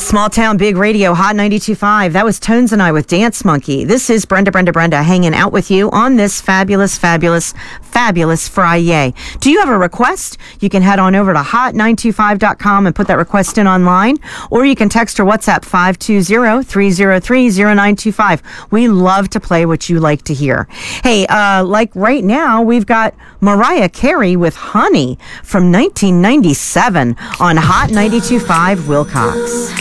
Small Town Big Radio, Hot 92.5. That was Tones and I with Dance Monkey. This is Brenda hanging out with you on this fabulous Friday. Do you have a request? You can head on over to hot925.com and put that request in online, or you can text or WhatsApp 520-303-0925. We love to play what you like to hear. Hey, like right now, we've got Mariah Carey with Honey from 1997 on Hot 92.5 Wilcox.